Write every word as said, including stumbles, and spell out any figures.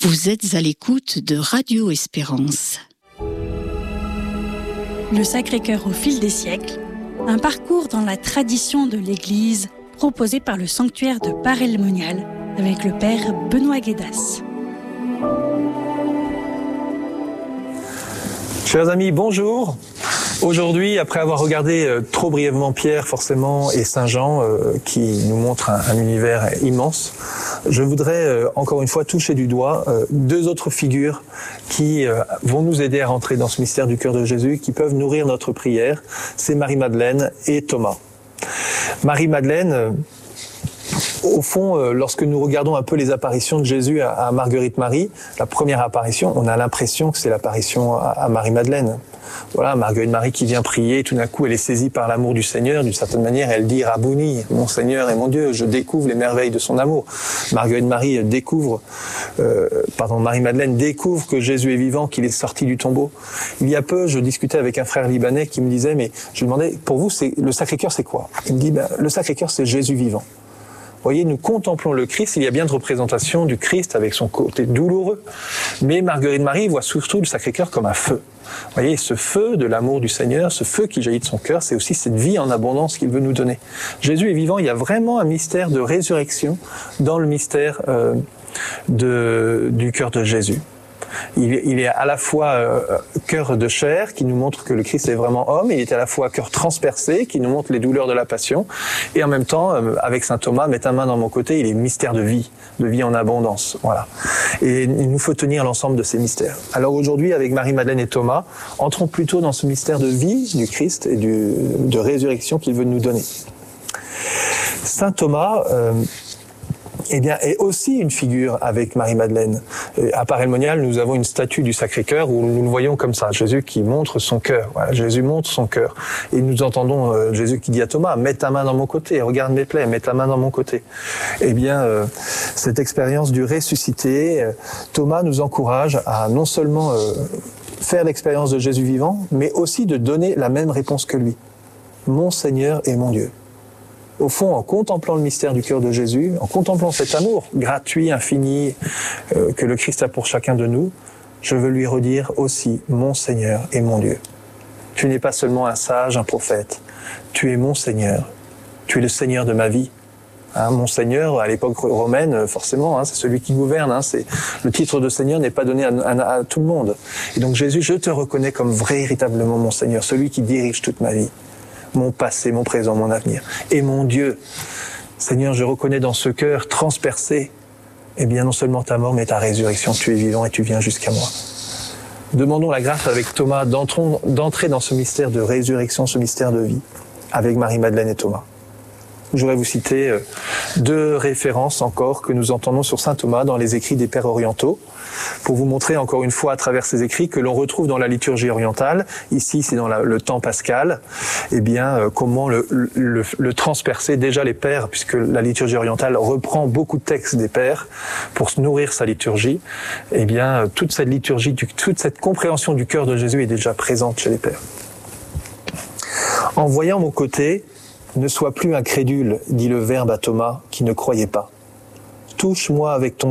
Vous êtes à l'écoute de Radio Espérance. Le Sacré-Cœur au fil des siècles, un parcours dans la tradition de l'Église proposé par le sanctuaire de Paray-le-Monial avec le Père Benoît Guédas. Chers amis, bonjour. Aujourd'hui, après avoir regardé euh, trop brièvement Pierre, forcément, et Saint Jean, euh, qui nous montrent un, un univers immense, je voudrais euh, encore une fois toucher du doigt euh, deux autres figures qui euh, vont nous aider à rentrer dans ce mystère du cœur de Jésus, qui peuvent nourrir notre prière. C'est Marie-Madeleine et Thomas. Marie-Madeleine, euh, au fond, euh, lorsque nous regardons un peu les apparitions de Jésus à, à Marguerite-Marie, la première apparition, on a l'impression que c'est l'apparition à, à Marie-Madeleine. Voilà, Marguerite-Marie qui vient prier, et tout d'un coup elle est saisie par l'amour du Seigneur, d'une certaine manière elle dit « Rabouni, mon Seigneur et mon Dieu, je découvre les merveilles de son amour ». Marguerite-Marie découvre, euh, pardon, Marie-Madeleine découvre que Jésus est vivant, qu'il est sorti du tombeau. Il y a peu, je discutais avec un frère libanais qui me disait « mais je lui demandais, pour vous, c'est, le Sacré-Cœur c'est quoi ?» Il me dit ben, « le Sacré-Cœur c'est Jésus vivant ». Vous voyez, nous contemplons le Christ, il y a bien de représentation du Christ avec son côté douloureux. Mais Marguerite-Marie voit surtout le Sacré-Cœur comme un feu. Vous voyez, ce feu de l'amour du Seigneur, ce feu qui jaillit de son cœur, c'est aussi cette vie en abondance qu'il veut nous donner. Jésus est vivant, il y a vraiment un mystère de résurrection dans le mystère euh, de, du cœur de Jésus. Il, il est à la fois euh, cœur de chair qui nous montre que le Christ est vraiment homme, il est à la fois cœur transpercé qui nous montre les douleurs de la passion, et en même temps, euh, avec saint Thomas, mets ta main dans mon côté, il est mystère de vie, de vie en abondance. Voilà. Et il nous faut tenir l'ensemble de ces mystères. Alors aujourd'hui, avec Marie-Madeleine et Thomas, entrons plutôt dans ce mystère de vie du Christ et du, de résurrection qu'il veut nous donner. Saint Thomas euh, eh bien, est aussi une figure avec Marie-Madeleine. À Paray-le-Monial, nous avons une statue du Sacré-Cœur où nous le voyons comme ça, Jésus qui montre son cœur. Voilà, Jésus montre son cœur. Et nous entendons euh, Jésus qui dit à Thomas, mets ta main dans mon côté, regarde mes plaies, mets ta main dans mon côté. Eh bien, euh, cette expérience du ressuscité, euh, Thomas nous encourage à non seulement euh, faire l'expérience de Jésus vivant, mais aussi de donner la même réponse que lui. Mon Seigneur et mon Dieu. Au fond, en contemplant le mystère du cœur de Jésus, en contemplant cet amour gratuit, infini, euh, que le Christ a pour chacun de nous, je veux lui redire aussi « Mon Seigneur et mon Dieu ». Tu n'es pas seulement un sage, un prophète, tu es mon Seigneur, tu es le Seigneur de ma vie. Hein, mon Seigneur, à l'époque romaine, forcément, hein, c'est celui qui gouverne. Hein, c'est, le titre de Seigneur n'est pas donné à, à, à tout le monde. Et donc Jésus, je te reconnais comme véritablement mon Seigneur, celui qui dirige toute ma vie. Mon passé, mon présent, mon avenir. Et mon Dieu, Seigneur, je reconnais dans ce cœur transpercé, eh bien non seulement ta mort, mais ta résurrection. Tu es vivant et tu viens jusqu'à moi. Demandons la grâce avec Thomas d'entrer dans ce mystère de résurrection, ce mystère de vie, avec Marie-Madeleine et Thomas. Je voudrais vous citer deux références encore que nous entendons sur saint Thomas dans les écrits des Pères orientaux, pour vous montrer encore une fois à travers ces écrits que l'on retrouve dans la liturgie orientale, ici c'est dans la, le temps pascal, eh bien euh, comment le, le, le transpercer déjà les Pères, puisque la liturgie orientale reprend beaucoup de textes des Pères pour se nourrir sa liturgie, eh bien toute cette liturgie, toute cette compréhension du cœur de Jésus est déjà présente chez les Pères. En voyant mon côté, ne sois plus incrédule, dit le Verbe à Thomas qui ne croyait pas. Touche-moi avec ton